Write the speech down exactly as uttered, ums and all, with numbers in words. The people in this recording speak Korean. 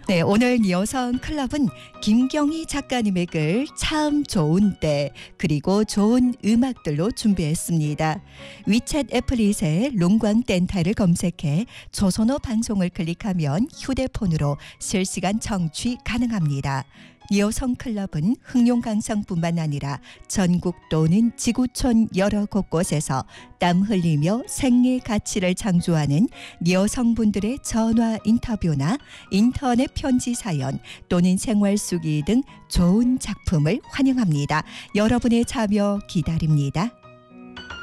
네, 오늘 여성 클럽은 김경희 작가님의 글 참 좋은 때 그리고 좋은 음악들로 준비했습니다. 위챗 애플릿에 롱광 댄타를 검색해 조선어 방송을 클릭하면 휴대폰으로 실시간 청취 가능합니다. 여성 클럽은 흥룡 강성뿐만 아니라 전국 또는 지구촌 여러 곳곳에서 땀 흘리며 생의 가치를 창조하는 여성분들의 전화 인터뷰나 인터넷 편지 사연 또는 생활 수기 등 좋은 작품을 환영합니다. 여러분의 참여 기다립니다.